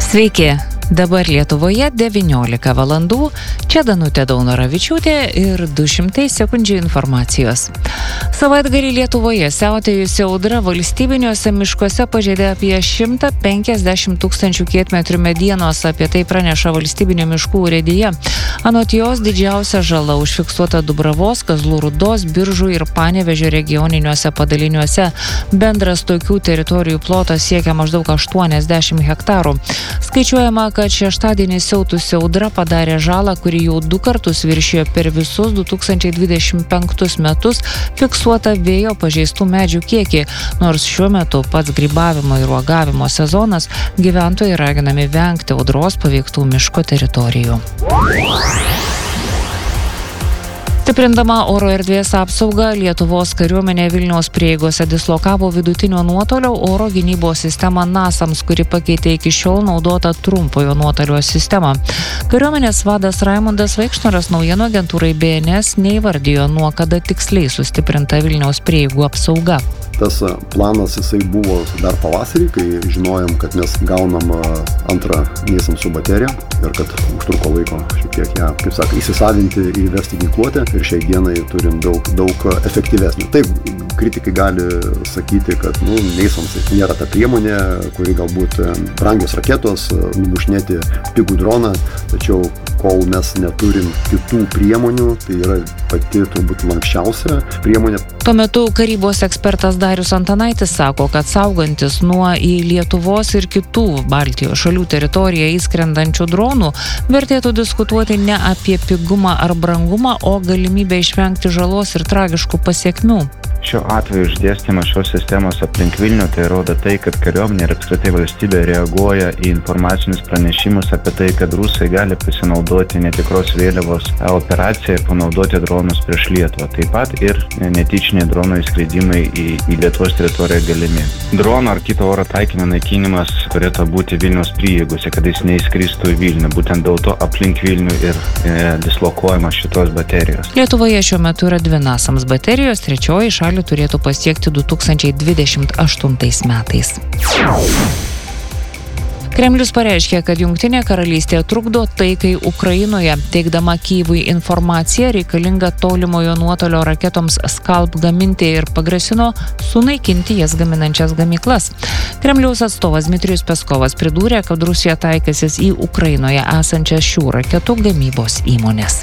Sveiki, dabar Lietuvoje 19 valandų, čia Danutė Daunoravičiūtė ir 200 sekundžių informacijos. Savaitgalį Lietuvoje siautėjusi audra valstybiniuose miškuose pažeidė apie 150 tūkstančių kietmetrių medienos, apie tai praneša valstybinio miškų urėdija. Anot jos didžiausia žala užfiksuota Dubravos, Kazlų Rūdos, Biržų ir Panevėžio regioniniuose padaliniuose. Bendras tokių teritorijų plotas siekia maždaug 80 hektarų. Skaičiuojama, kad šeštadienį siautusi audra padarė žalą, kuri jau 2 kartus viršijo per visus 2025 metus fiksuotą vėjo pažeistų medžių kiekį, nors šiuo metu pats grybavimo ir uogavimo sezonas, gyventojai raginami vengti audros paveiktų miško teritorijų. Stiprindama oro erdvės apsaugą, Lietuvos kariuomenė Vilniaus prieigose dislokavo vidutinio nuotolio oro gynybos sistemą NASAMS, kuri pakeitė iki šiol naudotą trumpojo nuotolio sistemą. Kariuomenės vadas Raimundas Vaikšnoras naujienų agentūrai BNS neįvardijo, nuo kada tiksliai sustiprinta Vilniaus prieigų apsauga. Tas planas jisai buvo dar pavasarį, kai žinojom, kad mes gaunam antrą NASAMS bateriją ir kad užtruko laiko šiek tiek ją, kaip sako, įsisavinti ir įvesti ginkluotę ir šiai dienai turim daug efektyvesnį. Taip, kritikai gali sakyti, kad NASAMS nėra ta priemonė, kuri galbūt brangios raketos, numušinėti pigų droną, tačiau kol mes neturim kitų priemonių, tai yra pati turbūt lankščiausia priemonė. Tuo metu karybos ekspertas Darius Antanaitis sako, kad saugantis nuo į Lietuvos ir kitų Baltijos šalių teritoriją įskrendančių dronų, vertėtų diskutuoti ne apie pigumą ar brangumą, o galimybę išvengti žalos ir tragiškų pasekmių. Šiuo atveju išdėstymas šios sistemos aplink Vilnių tai rodo tai, kad kariuomenė ir apskritai valstybė reaguoja į informacinius pranešimus apie tai, kad rusai gali pasinaudoti netikros vėliavos operaciją ir panaudoti dronus prieš Lietuvą. Taip pat ir netyčiniai dronų įskridimai į Lietuvos teritoriją galimi. Drono ar kito oro taikinio naikinimas turėtų būti Vilniaus prieigose, kad jis neįskristų į Vilnių. Būtent dėl to aplink Vilnių ir dislokuojamos šitos baterijos. Lietuvoje šiuo metu yra 2 NASAMS baterijos, trečioji šalį turėtų pasiekti 2028 metais. Kremlius pareiškė, kad Jungtinė karalystė trukdo taikai Ukrainoje, teikdama Kyjivui informaciją reikalingą tolimojo nuotolio raketoms Scalp gaminti ir pagrasino sunaikinti jas gaminančias gamyklas. Kremliaus atstovas Dmitrijus Peskovas pridūrė, kad Rusija taikysis į Ukrainoje esančias šių raketų gamybos įmones.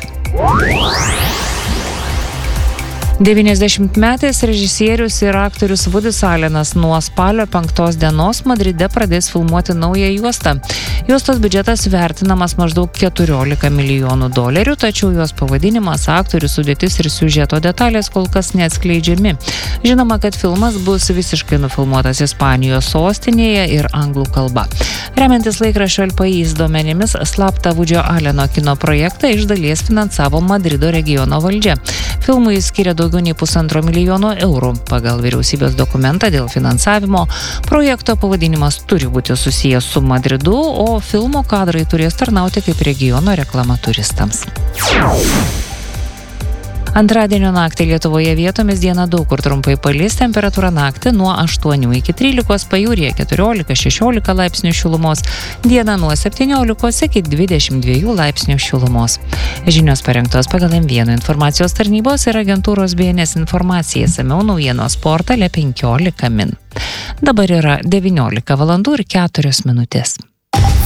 90-metis režisierius ir aktorius Woodis Allenas nuo spalio 5 dienos Madride pradės filmuoti naują juostą. Juostos biudžetas vertinamas maždaug $14 milijonų, tačiau jos pavadinimas, aktorių sudėtis ir siužeto detalės kol kas neatskleidžiami. Žinoma, kad filmas bus visiškai nufilmuotas Ispanijos sostinėje ir anglų kalba. Remiantis laikraščio El País duomenimis, slaptą Woodio Alleno kino projektą iš dalies finansavo Madrido regiono valdžia. Filmui skiria daugiau nei $1,5 milijono. Pagal vyriausybės dokumentą dėl finansavimo projekto pavadinimas turi būti susijęs su Madridu, o filmo kadrai turės tarnauti kaip regiono reklama turistams. Antradienio naktį Lietuvoje vietomis dieną daug kur trumpai palis, temperatūra naktį nuo 8 iki 13, pajūryje 14-16 laipsnių šilumos, dieną nuo 17 iki 22 laipsnių šilumos. Žinios parengtos pagal M1 informacijos tarnybos ir agentūros BNS informacija, išsamiau naujienos portale 15 min. Dabar yra 19 valandų ir 4 minutės.